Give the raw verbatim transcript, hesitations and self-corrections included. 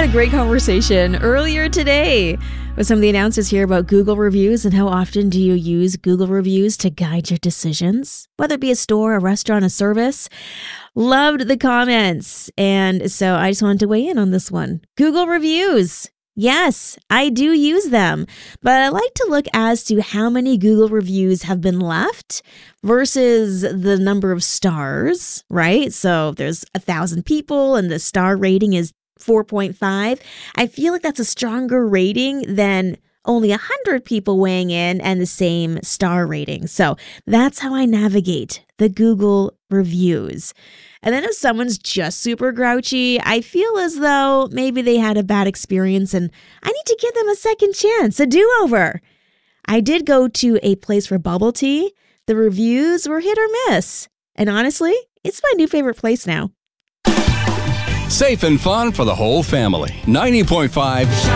a great conversation earlier today with some of the announcers here about Google reviews and how often do you use Google reviews to guide your decisions, whether it be a store, a restaurant, a service. Loved the comments. And so I just wanted to weigh in on this one. Google reviews. Yes, I do use them, but I like to look as to how many Google reviews have been left versus the number of stars, right? So if there's a thousand people and the star rating is four point five. I feel like that's a stronger rating than only one hundred people weighing in and the same star rating. So that's how I navigate the Google reviews. And then if someone's just super grouchy, I feel as though maybe they had a bad experience and I need to give them a second chance, a do-over. I did go to a place for bubble tea. The reviews were hit or miss. And honestly, it's my new favorite place now. Safe and fun for the whole family. ninety point five